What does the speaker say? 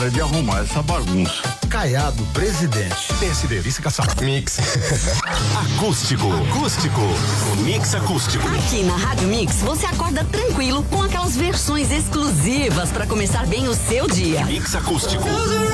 de arrumar essa bagunça. Caiado, presidente. PSD, vice-cação. Mix. Acústico. O Mix Acústico. Aqui na Rádio Mix, você acorda tranquilo com aquelas versões exclusivas para começar bem o seu dia. Mix Acústico.